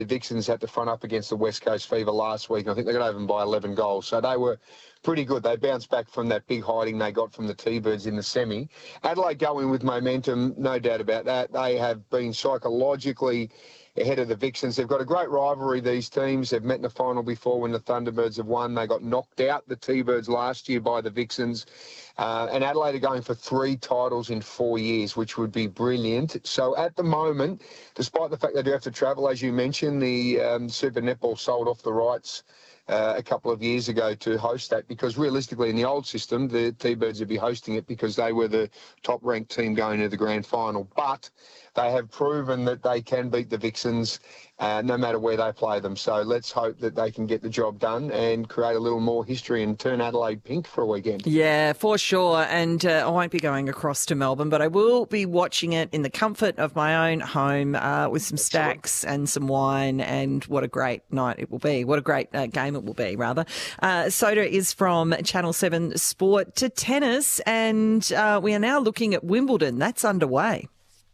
The Vixens had to front up against the West Coast Fever last week. I think they got over them by 11 goals. So they were pretty good. They bounced back from that big hiding they got from the T-Birds in the semi. Adelaide going with momentum, no doubt about that. They have been psychologically ahead of the Vixens. They've got a great rivalry, these teams. They've met in the final before when the Thunderbirds have won. They got knocked out, the T-Birds, last year by the Vixens. And Adelaide are going for 3 titles in 4 years, which would be brilliant. So at the moment, despite the fact they do have to travel, as you mentioned, the Super Netball sold off the rights a couple of years ago to host that, because realistically in the old system the T-Birds would be hosting it because they were the top-ranked team going to the grand final. But they have proven that they can beat the Vixens no matter where they play them. So let's hope that they can get the job done and create a little more history and turn Adelaide pink for a weekend. Yeah, for sure. And I won't be going across to Melbourne, but I will be watching it in the comfort of my own home with some stacks and some wine. And what a great night it will be. What a great game it will be, rather. Soda is from Channel 7 Sport to tennis, and we are now looking at Wimbledon. That's underway.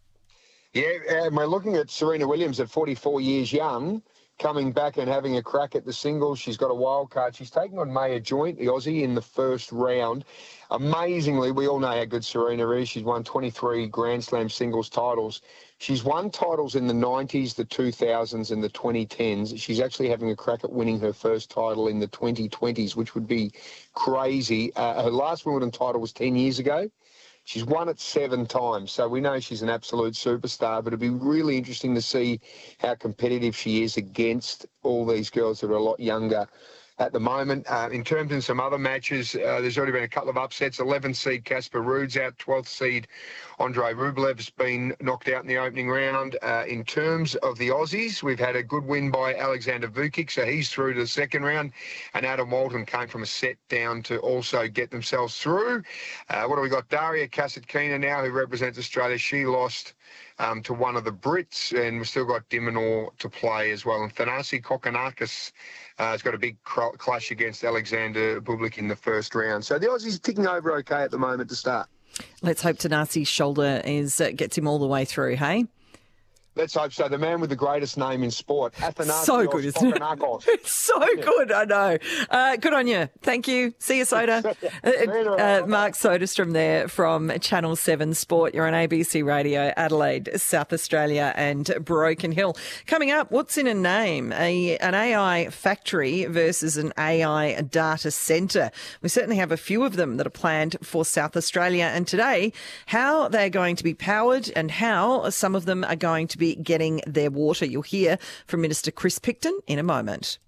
Yeah, and we're looking at Serena Williams at 44 years young, coming back and having a crack at the singles. She's got a wild card. She's taking on Maya Joint, the Aussie, in the first round. Amazingly, we all know how good Serena is. She's won 23 Grand Slam singles titles. She's won titles in the 90s, the 2000s and the 2010s. She's actually having a crack at winning her first title in the 2020s, which would be crazy. Her last Wimbledon title was 10 years ago. She's won it 7 times, so we know she's an absolute superstar, but it'd be really interesting to see how competitive she is against all these girls that are a lot younger at the moment. In terms of some other matches, there's already been a couple of upsets. 11th seed Casper Ruud's out. 12th seed Andrei Rublev's been knocked out in the opening round. In terms of the Aussies, we've had a good win by Alexander Vukic, so he's through to the second round. And Adam Walton came from a set down to also get themselves through. What do we got? Daria Kasatkina now, who represents Australia. She lost to one of the Brits, and we've still got Dimonor to play as well. And Thanasi Kokkinakis has got a big clash against Alexander Bublik in the first round. So the Aussies are ticking over okay at the moment to start. Let's hope Thanasi's shoulder gets him all the way through, hey? Let's hope so. The man with the greatest name in sport, Athanasios So good, isn't it? It's so good, I know. Good on you. Thank you. See you, Soda. Mark Soderstrom there from Channel 7 Sport. You're on ABC Radio, Adelaide, South Australia and Broken Hill. Coming up, what's in a name? An AI factory versus an AI data centre. We certainly have a few of them that are planned for South Australia. And today, how they're going to be powered and how some of them are going to be getting their water. You'll hear from Minister Chris Picton in a moment.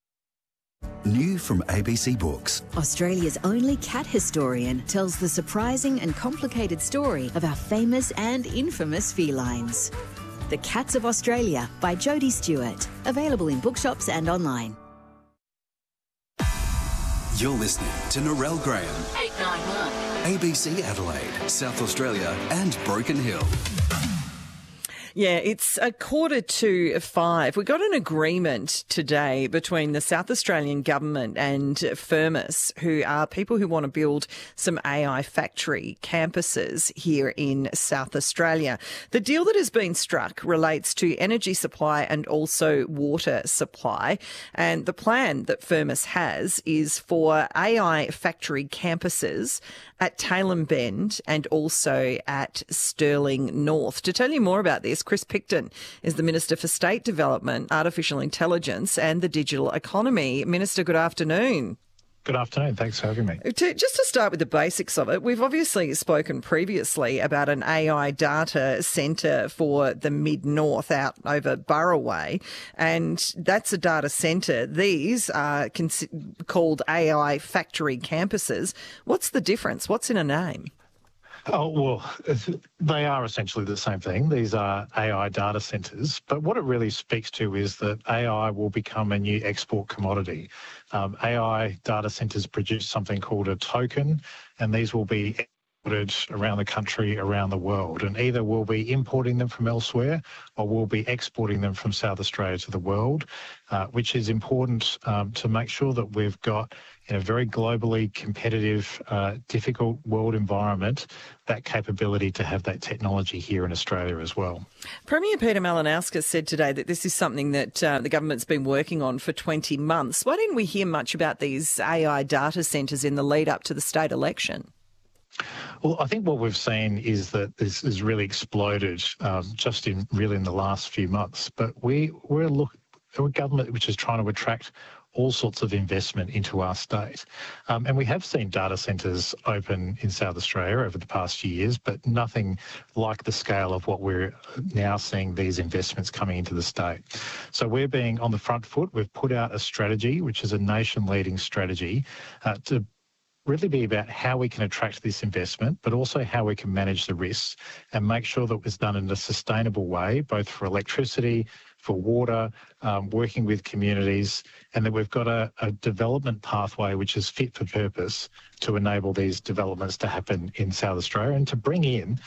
New from ABC Books. Australia's only cat historian tells the surprising and complicated story of our famous and infamous felines. The Cats of Australia by Jodie Stewart. Available in bookshops and online. You're listening to Narelle Graham. 891. ABC Adelaide, South Australia and Broken Hill. Yeah, it's 4:45. We got an agreement today between the South Australian government and Firmus, who are people who want to build some AI factory campuses here in South Australia. The deal that has been struck relates to energy supply and also water supply. And the plan that Firmus has is for AI factory campuses at Tailem Bend and also at Stirling North. To tell you more about this, Chris Picton is the Minister for State Development, Artificial Intelligence and the Digital Economy. Minister, good afternoon. Good afternoon. Thanks for having me. Just to start with the basics of it, we've obviously spoken previously about an AI data centre for the mid-north out over Burraway, and that's a data centre. These are called AI factory campuses. What's the difference? What's in a name? Oh, well, they are essentially the same thing. These are AI data centres. But what it really speaks to is that AI will become a new export commodity. AI data centres produce something called a token, and these will be exported around the country, around the world. And either we'll be importing them from elsewhere or we'll be exporting them from South Australia to the world, which is important to make sure that we've got, in a very globally competitive, difficult world environment, that capability to have that technology here in Australia as well. Premier Peter Malinauskas said today that this is something that the government's been working on for 20 months. Why didn't we hear much about these AI data centres in the lead up to the state election? Well, I think what we've seen is that this has really exploded just in the last few months. But we're a government which is trying to attract all sorts of investment into our state. And we have seen data centres open in South Australia over the past few years, but nothing like the scale of what we're now seeing these investments coming into the state. So we're being on the front foot. We've put out a strategy, which is a nation-leading strategy, to really be about how we can attract this investment, but also how we can manage the risks and make sure that it's done in a sustainable way, both for electricity, for water, working with communities, and that we've got a development pathway which is fit for purpose to enable these developments to happen in South Australia and to bring in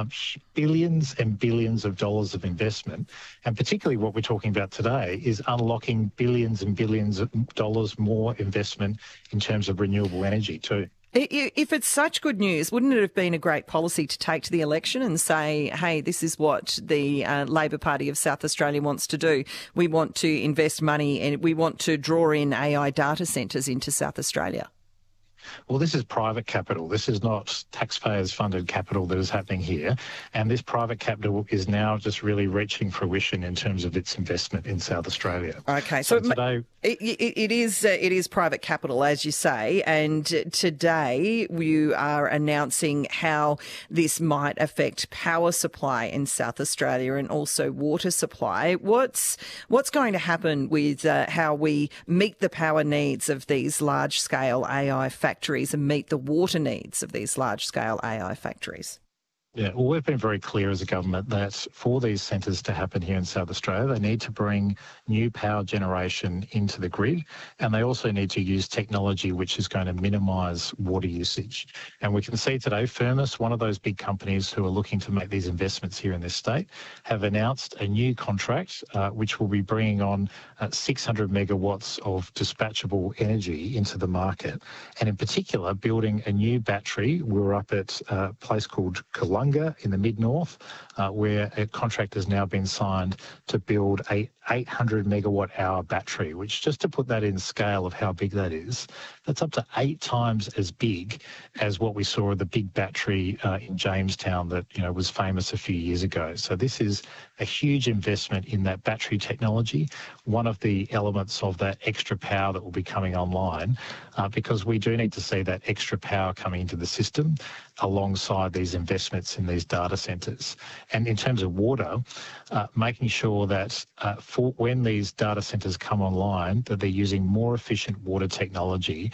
billions and billions of dollars of investment. And particularly what we're talking about today is unlocking billions and billions of dollars more investment in terms of renewable energy too. If it's such good news, wouldn't it have been a great policy to take to the election and say, hey, this is what the Labor Party of South Australia wants to do. We want to invest money and we want to draw in AI data centres into South Australia? Well, this is private capital. This is not taxpayers funded capital that is happening here. And this private capital is now just really reaching fruition in terms of its investment in South Australia. Okay, so today it is private capital, as you say, and today you are announcing how this might affect power supply in South Australia and also water supply. What's going to happen with how we meet the power needs of these large-scale AI factories and meet the water needs of these large-scale AI factories? Yeah, well, we've been very clear as a government that for these centres to happen here in South Australia, they need to bring new power generation into the grid, and they also need to use technology which is going to minimise water usage. And we can see today Firmus, one of those big companies who are looking to make these investments here in this state, have announced a new contract which will be bringing on 600 megawatts of dispatchable energy into the market, and in particular building a new battery. We're up at a place called Kalunga in the mid-north, where a contract has now been signed to build a 800 megawatt hour battery, which, just to put that in scale of how big that is, that's up to 8 times as big as what we saw the big battery in Jamestown that was famous a few years ago. So this is a huge investment in that battery technology, one of the elements of that extra power that will be coming online, because we do need to see that extra power coming into the system alongside these investments in these data centres. And in terms of water, making sure that for when these data centres come online, that they're using more efficient water technology.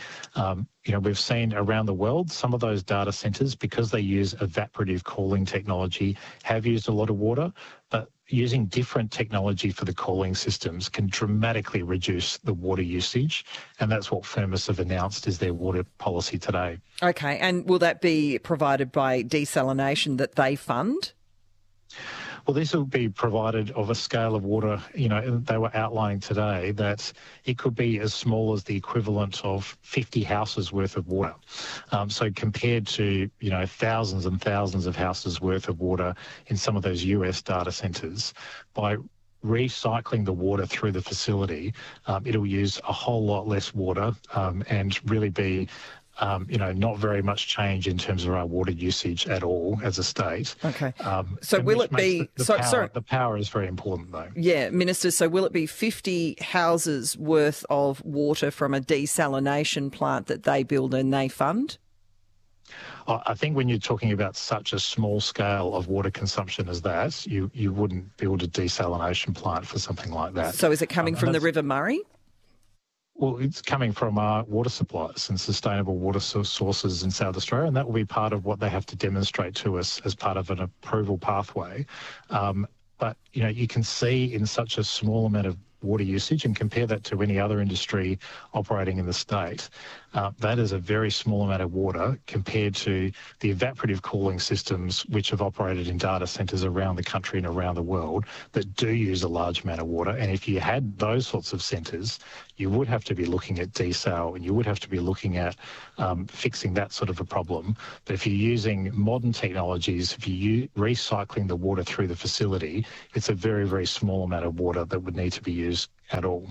We've seen around the world some of those data centres, because they use evaporative cooling technology, have used a lot of water, but using different technology for the cooling systems can dramatically reduce the water usage. And that's what Firmus have announced is their water policy today. Okay, and will that be provided by desalination that they fund? Well, this will be provided of a scale of water, they were outlining today that it could be as small as the equivalent of 50 houses worth of water. So compared to, thousands and thousands of houses worth of water in some of those US data centres, by recycling the water through the facility, it'll use a whole lot less water and really be not very much change in terms of our water usage at all as a state. Okay. So will it be... The power is very important, though. Yeah, Minister, so will it be 50 houses worth of water from a desalination plant that they build and they fund? I think when you're talking about such a small scale of water consumption as that, you wouldn't build a desalination plant for something like that. So is it coming from the River Murray? Well, it's coming from our water supplies and sustainable water sources in South Australia, and that will be part of what they have to demonstrate to us as part of an approval pathway. But, you can see in such a small amount of water usage and compare that to any other industry operating in the state, that is a very small amount of water compared to the evaporative cooling systems which have operated in data centres around the country and around the world that do use a large amount of water. And if you had those sorts of centres, you would have to be looking at desal and you would have to be looking at fixing that sort of a problem. But if you're using modern technologies, if you're recycling the water through the facility, it's a very, very small amount of water that would need to be used at all.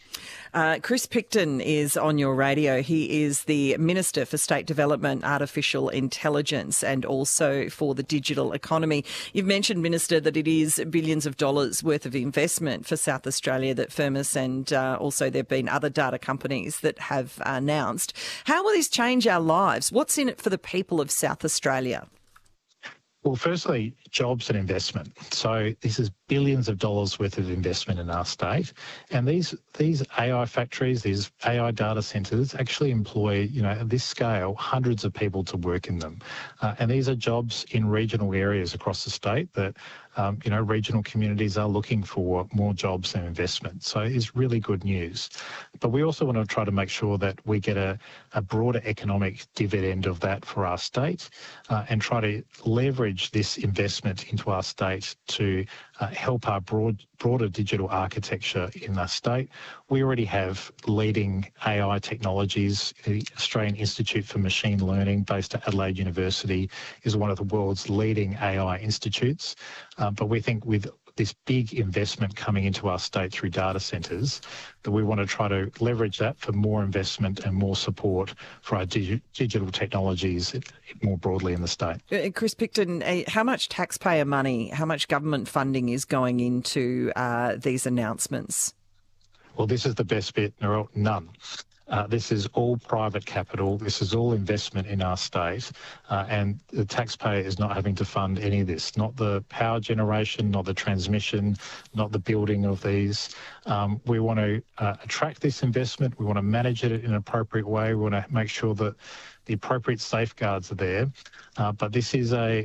Chris Picton is on your radio. He is the Minister for State Development, Artificial Intelligence and also for the digital economy. You've mentioned, Minister, that it is billions of dollars worth of investment for South Australia that Firmus and also there have been other data companies that have announced. How will this change our lives? What's in it for the people of South Australia? Well, firstly, jobs and investment. So this is billions of dollars worth of investment in our state. And these AI factories, these AI data centres actually employ, at this scale, hundreds of people to work in them. And these are jobs in regional areas across the state that, regional communities are looking for more jobs and investment. So it's really good news. But we also want to try to make sure that we get a broader economic dividend of that for our state and try to leverage this investment into our state to help our broader digital architecture in the state. We already have leading AI technologies. The Australian Institute for Machine Learning, based at Adelaide University, is one of the world's leading AI institutes. But we think with this big investment coming into our state through data centres, that we want to try to leverage that for more investment and more support for our digital technologies more broadly in the state. Chris Picton, how much taxpayer money, how much government funding is going into these announcements? Well, this is the best bit, Narelle, none. This is all private capital. This is all investment in our state, and the taxpayer is not having to fund any of this, not the power generation, not the transmission, not the building of these. We want to attract this investment. We want to manage it in an appropriate way. We want to make sure that the appropriate safeguards are there. But this is a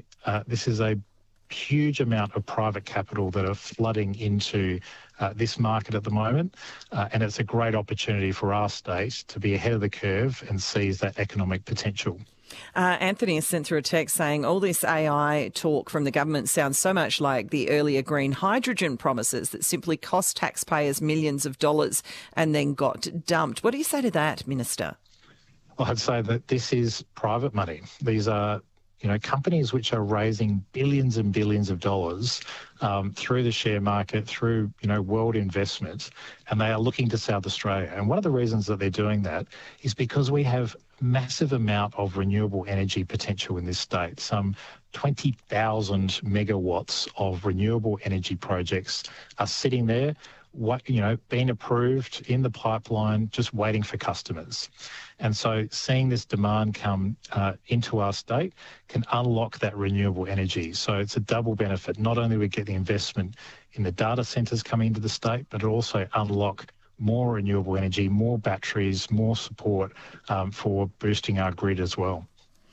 huge amount of private capital that are flooding into this market at the moment, and it's a great opportunity for our state to be ahead of the curve and seize that economic potential. Anthony has sent through a text saying all this AI talk from the government sounds so much like the earlier green hydrogen promises that simply cost taxpayers millions of dollars and then got dumped. What do you say to that, Minister? Well, I'd say that this is private money. These are companies which are raising billions and billions of dollars through the share market, through, world investments, and they are looking to South Australia. And one of the reasons that they're doing that is because we have massive amount of renewable energy potential in this state. Some 20,000 megawatts of renewable energy projects are sitting there, being approved in the pipeline, just waiting for customers. And so seeing this demand come into our state can unlock that renewable energy. So it's a double benefit. Not only we get the investment in the data centres coming into the state, but it also unlock more renewable energy, more batteries, more support for boosting our grid as well.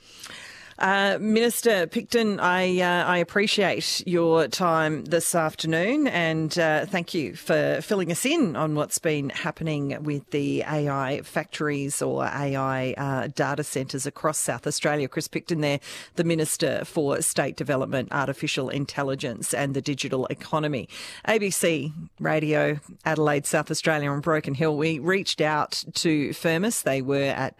Minister Picton, I appreciate your time this afternoon and thank you for filling us in on what's been happening with the AI factories or AI data centres across South Australia. Chris Picton there, the Minister for State Development, Artificial Intelligence and the Digital Economy. ABC Radio, Adelaide, South Australia and Broken Hill, we reached out to Firmus. They were at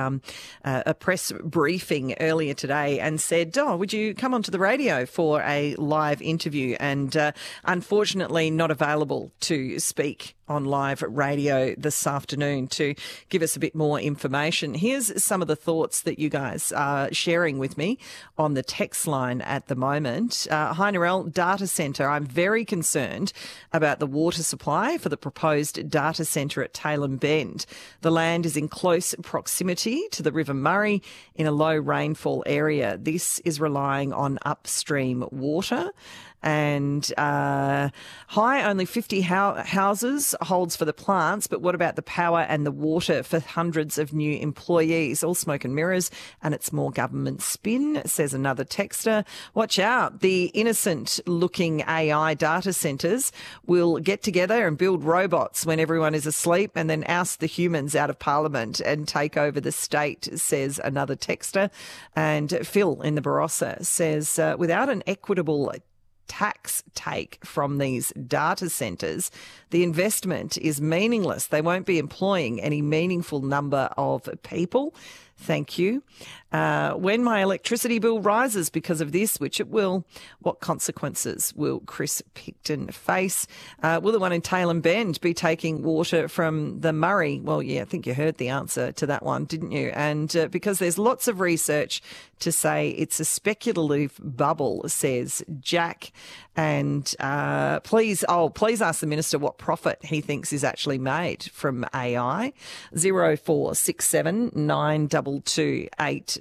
a press briefing earlier today and said, would you come onto the radio for a live interview? And unfortunately not available to speak on live radio this afternoon to give us a bit more information. Here's some of the thoughts that you guys are sharing with me on the text line at the moment. Hi, Narelle, data centre. I'm very concerned about the water supply for the proposed data centre at Tailem Bend. The land is in close proximity to the River Murray in a low rainfall area. This is relying on upstream water. And high, only 50 houses holds for the plants, but what about the power and the water for hundreds of new employees? All smoke and mirrors, and it's more government spin, says another texter. Watch out, the innocent-looking AI data centres will get together and build robots when everyone is asleep and then oust the humans out of Parliament and take over the state, says another texter. And Phil in the Barossa says, without an equitable tax take from these data centres, the investment is meaningless. They won't be employing any meaningful number of people. Thank you. When my electricity bill rises because of this, which it will, what consequences will Chris Picton face? Will the one in Tailem Bend be taking water from the Murray? Well, yeah, I think you heard the answer to that one, didn't you? And because there's lots of research to say it's a speculative bubble, says Jack. And please ask the Minister what profit he thinks is actually made from AI. 0467 922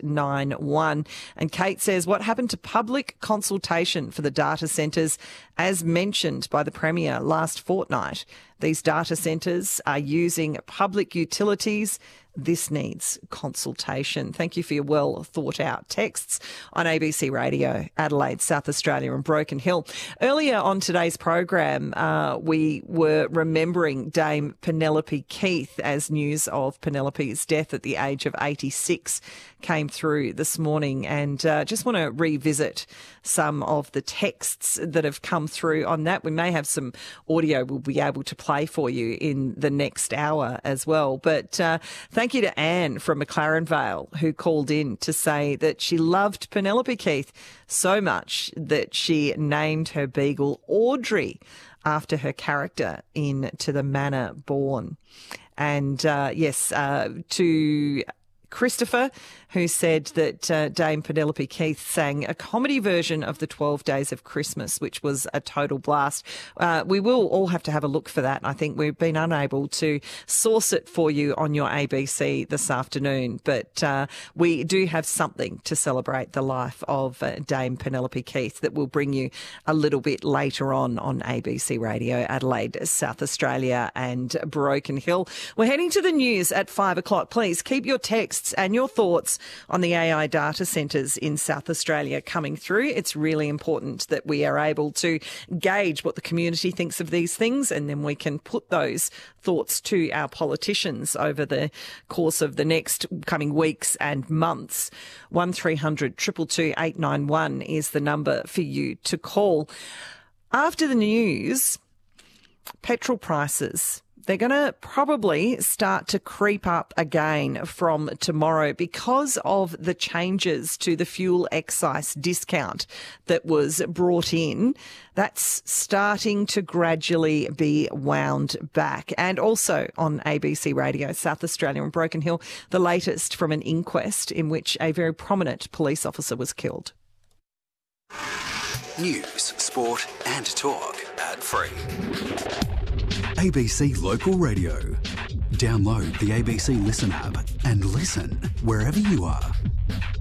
891. And Kate says, what happened to public consultation for the data centres as mentioned by the Premier last fortnight? These data centres are using public utilities. This needs consultation. Thank you for your well thought out texts on ABC Radio, Adelaide, South Australia and Broken Hill. Earlier on today's program, we were remembering Dame Penelope Keith as news of Penelope's death at the age of 86 came through this morning, and just want to revisit some of the texts that have come through on that. We may have some audio we'll be able to play for you in the next hour as well. But thank you to Anne from McLaren Vale, who called in to say that she loved Penelope Keith so much that she named her beagle Audrey after her character in To the Manor Born. And yes, to Christopher, who said that Dame Penelope Keith sang a comedy version of the 12 Days of Christmas, which was a total blast. We will all have to have a look for that. I think we've been unable to source it for you on your ABC this afternoon, but we do have something to celebrate the life of Dame Penelope Keith that will bring you a little bit later on ABC Radio, Adelaide, South Australia and Broken Hill. We're heading to the news at 5 o'clock. Please keep your texts and your thoughts on the AI data centres in South Australia coming through. It's really important that we are able to gauge what the community thinks of these things, and then we can put those thoughts to our politicians over the course of the next coming weeks and months. 1300 222 891 is the number for you to call. After the news, petrol prices, they're going to probably start to creep up again from tomorrow because of the changes to the fuel excise discount that was brought in. That's starting to gradually be wound back. And also on ABC Radio, South Australia and Broken Hill, the latest from an inquest in which a very prominent police officer was killed. News, sport and talk ad-free. ABC Local Radio. Download the ABC Listen app and listen wherever you are.